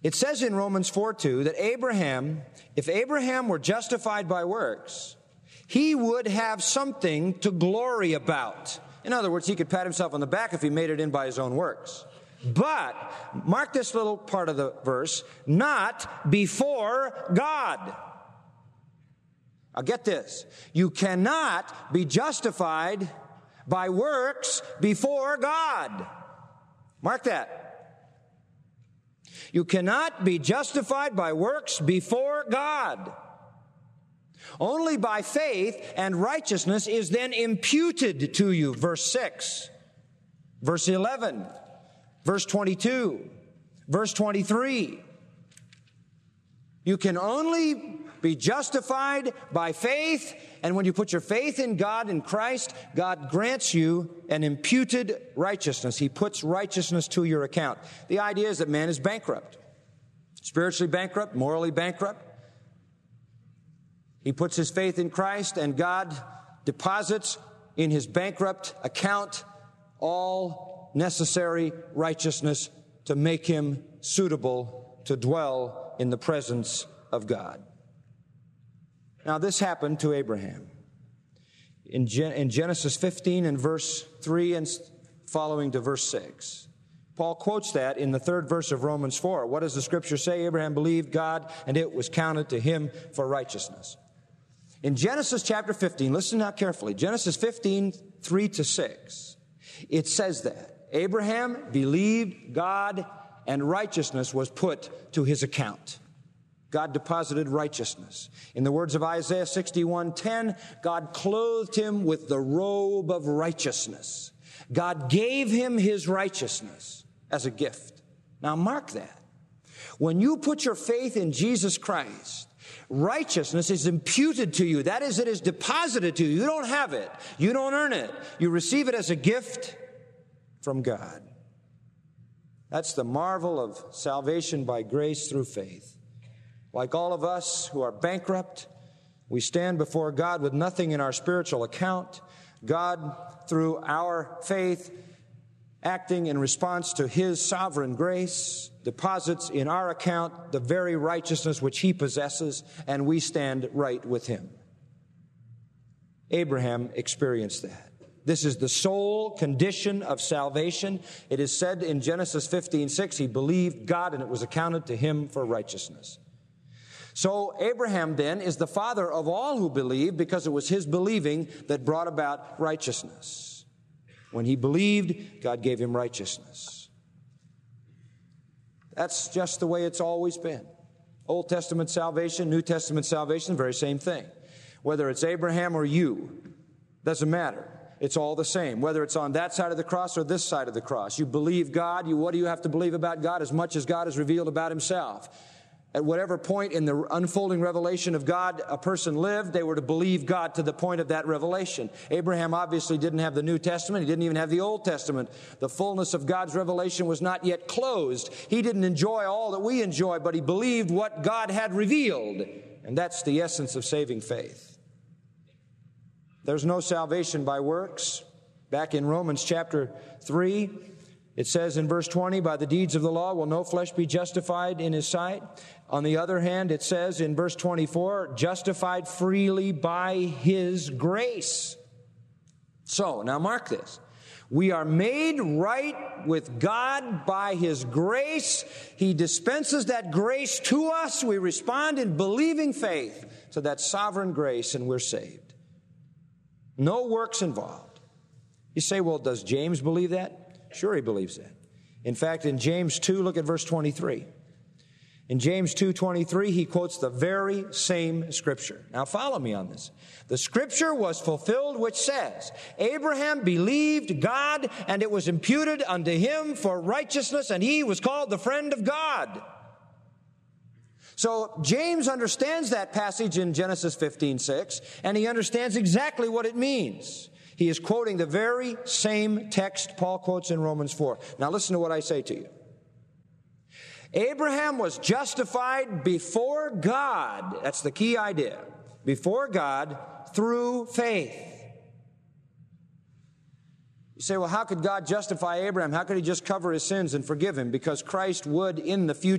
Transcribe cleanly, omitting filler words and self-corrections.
It says in Romans 4:2 that if Abraham were justified by works, he would have something to glory about. In other words, he could pat himself on the back if he made it in by his own works. But, mark this little part of the verse, not before God. Now get this. You cannot be justified by works before God. Mark that. You cannot be justified by works before God. Only by faith and righteousness is then imputed to you. Verse 6, verse 11, verse 22, verse 23. You can only be justified by faith, and when you put your faith in God, in Christ, God grants you an imputed righteousness. He puts righteousness to your account. The idea is that man is bankrupt, spiritually bankrupt, morally bankrupt. He puts his faith in Christ, and God deposits in his bankrupt account all necessary righteousness to make him suitable to dwell in the presence of God. Now, this happened to Abraham. In Genesis 15 and verse 3 and following to verse 6. Paul quotes that in the 3rd verse of Romans 4. What does the Scripture say? Abraham believed God, and it was counted to him for righteousness. In Genesis chapter 15, listen now carefully. Genesis 15, 3 to 6. It says that Abraham believed God, and righteousness was put to his account. God deposited righteousness. In the words of Isaiah 61:10, God clothed him with the robe of righteousness. God gave him his righteousness as a gift. Now mark that. When you put your faith in Jesus Christ, righteousness is imputed to you. That is, it is deposited to you. You don't have it. You don't earn it. You receive it as a gift from God. That's the marvel of salvation by grace through faith. Like all of us who are bankrupt, we stand before God with nothing in our spiritual account. God, through our faith, acting in response to His sovereign grace, deposits in our account the very righteousness which He possesses, and we stand right with Him. Abraham experienced that. This is the sole condition of salvation. It is said in Genesis 15:6, he believed God and it was accounted to him for righteousness. So Abraham then is the father of all who believe, because it was his believing that brought about righteousness. When he believed, God gave him righteousness. That's just the way it's always been. Old Testament salvation, New Testament salvation, very same thing. Whether it's Abraham or you, doesn't matter. It's all the same. Whether it's on that side of the cross or this side of the cross. You believe God. What do you have to believe about God? As much as God has revealed about Himself. At whatever point in the unfolding revelation of God a person lived, they were to believe God to the point of that revelation. Abraham obviously didn't have the New Testament. He didn't even have the Old Testament. The fullness of God's revelation was not yet closed. He didn't enjoy all that we enjoy, but he believed what God had revealed. And that's the essence of saving faith. There's no salvation by works. Back in Romans chapter 3, it says in verse 20, by the deeds of the law will no flesh be justified in his sight. On the other hand, it says in verse 24, justified freely by his grace. So, now mark this. We are made right with God by His grace. He dispenses that grace to us. We respond in believing faith to that sovereign grace, and we're saved. No works involved. You say, well, does James believe that? Sure, he believes that. In fact, in James 2, look at verse 23. In James 2:23, he quotes the very same scripture. Now follow me on this. The scripture was fulfilled which says, Abraham believed God, and it was imputed unto him for righteousness, and he was called the friend of God. So James understands that passage in Genesis 15:6, and he understands exactly what it means. He is quoting the very same text Paul quotes in Romans 4. Now listen to what I say to you. Abraham was justified before God. That's the key idea. Before God through faith. You say, well, how could God justify Abraham? How could He just cover his sins and forgive him? Because Christ would in the future